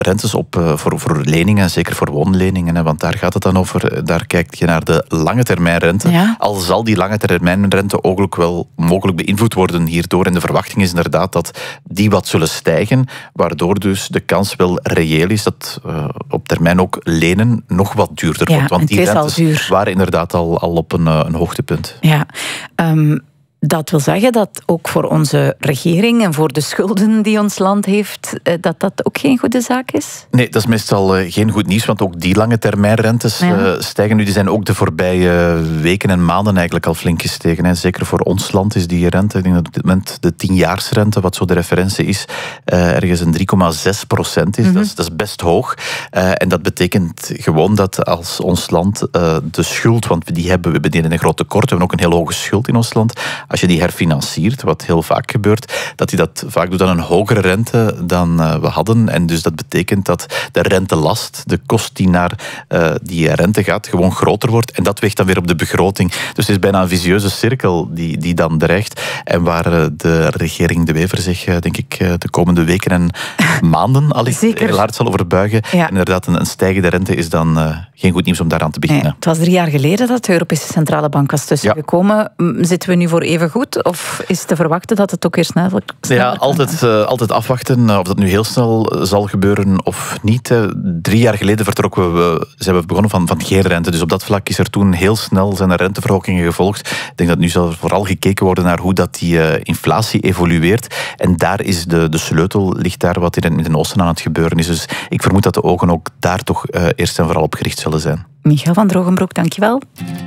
rentes voor leningen, zeker voor woonleningen. Hè, want daar gaat het dan over. Daar kijk je naar de lange termijn rente. Ja. Al zal die lange termijn rente ook wel mogelijk beïnvloed worden hierdoor. En de verwachting is inderdaad dat die wat zullen stijgen, waardoor dus de kans wel reëel is dat op termijn ook lenen nog wat duurder wordt. Want die rentes waren inderdaad al op een hoogtepunt. Ja, dat wil zeggen dat ook voor onze regering en voor de schulden die ons land heeft, dat ook geen goede zaak is? Nee, dat is meestal geen goed nieuws, want ook die lange termijn rentes stijgen nu. Die zijn ook de voorbije weken en maanden eigenlijk al flink gestegen. Hè. Zeker voor ons land is die rente, ik denk dat op dit moment de 10-jaarsrente, wat zo de referentie is, ergens een 3,6% is. Mm-hmm. Dat is best hoog. En dat betekent gewoon dat als ons land de schuld, want we hebben een groot tekort, we hebben ook een heel hoge schuld in ons land. Als je die herfinanciert, wat heel vaak gebeurt, dat hij dat vaak doet aan een hogere rente dan we hadden. En dus dat betekent dat de rentelast, de kost die naar die rente gaat, gewoon groter wordt. En dat weegt dan weer op de begroting. Dus het is bijna een vicieuze cirkel die dan dreigt. En waar de regering De Wever zich, denk ik, de komende weken en maanden al heel hard zal over buigen. Ja. En inderdaad, een stijgende rente is dan geen goed nieuws om daaraan te beginnen. Nee, het was 3 jaar geleden dat de Europese Centrale Bank was tussengekomen. Ja. Zitten we nu voor even goed? Of is te verwachten dat het ook weer sneller ja, altijd afwachten of dat nu heel snel zal gebeuren of niet. 3 jaar geleden zijn we begonnen van geen rente. Dus op dat vlak is er toen heel snel zijn er renteverhogingen gevolgd. Ik denk dat nu zal vooral gekeken worden naar hoe dat die inflatie evolueert. En daar is de sleutel, ligt daar wat in het Midden-Oosten aan het gebeuren is. Dus ik vermoed dat de ogen ook daar toch eerst en vooral op gericht zullen zijn. Michael van Drogenbroek, dankjewel.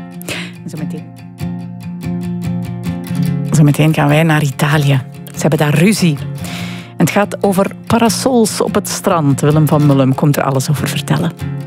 Zometeen gaan wij naar Italië. Ze hebben daar ruzie. En het gaat over parasols op het strand. Willem van Mullum komt er alles over vertellen.